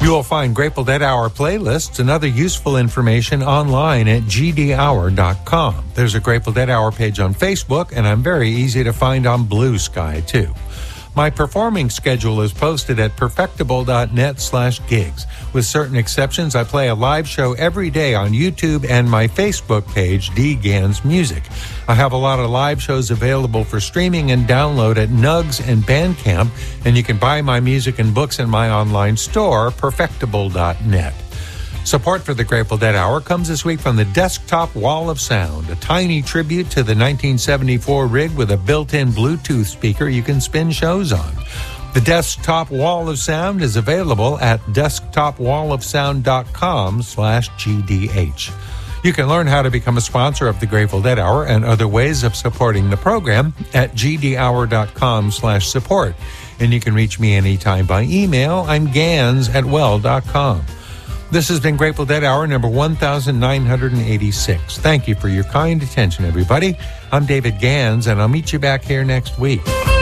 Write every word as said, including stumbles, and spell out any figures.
You will find Grateful Dead Hour playlists and other useful information online at g d hour dot com. There's a Grateful Dead Hour page on Facebook, and I'm very easy to find on Blue Sky, too. My performing schedule is posted at perfectible.net slash gigs. With certain exceptions, I play a live show every day on YouTube and my Facebook page, D. Gans Music. I have a lot of live shows available for streaming and download at Nugs and Bandcamp, and you can buy my music and books in my online store, perfectible dot net. Support for the Grateful Dead Hour comes this week from the Desktop Wall of Sound, a tiny tribute to the nineteen seventy-four rig with a built-in Bluetooth speaker you can spin shows on. The Desktop Wall of Sound is available at desktop wall of sound dot com slash G D H. You can learn how to become a sponsor of the Grateful Dead Hour and other ways of supporting the program at g d hour dot com slash support. And you can reach me anytime by email. I'm gans at well dot com. This has been Grateful Dead Hour number one thousand nine hundred eighty-six. Thank you for your kind attention, everybody. I'm David Gans, and I'll meet you back here next week.